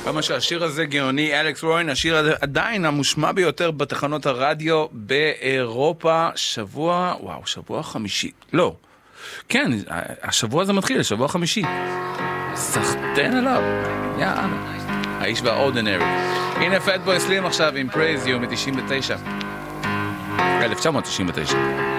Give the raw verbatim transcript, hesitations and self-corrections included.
כמה שהשיר הזה גאוני, אלכס רוין, השיר הזה עדיין המושמע ביותר בתחנות הרדיו באירופה, שבוע, וואו, שבוע חמישי, לא, כן, השבוע הזה מתחיל, שבוע חמישי, סחטן עליו, יאללה, האיש והאורדינרי. הנה פטבוי סלים עכשיו עם Praise You מ-תשעים ותשע, אלף תשע מאות תשעים ותשע.